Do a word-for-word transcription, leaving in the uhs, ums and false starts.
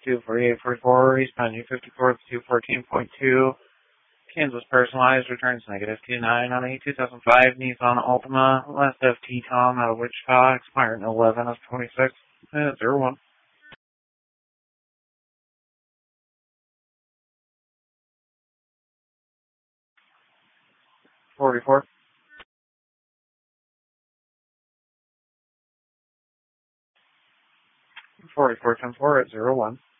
two forty-eight forty-four, Eastbound U fifty-four, two fourteen point two. Kansas personalized returns negative two nine on a two thousand five Nissan Altima, last F T Tom out of Wichita, expiring eleven of twenty-six, uh, zero one. forty-four. forty-four ten four at zero one.